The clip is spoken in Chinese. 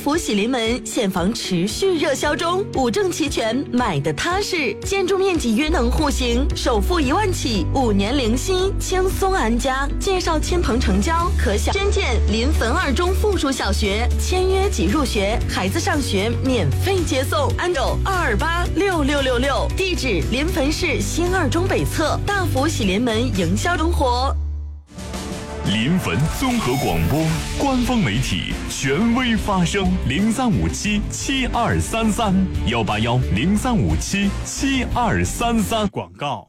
福喜临门现房持续热销中，五证齐全，买的踏实，建筑面积约能户型，首付1万起，5年零息，轻松安家。介绍亲朋成交，可享捐建临汾2中附属小学，签约即入学，孩子上学免费接送。安友2286666，地址临汾市新2中北侧，大福喜临门营销生活。 临汾综合广播官方媒体，权威发声，03577233，18103577233。广告。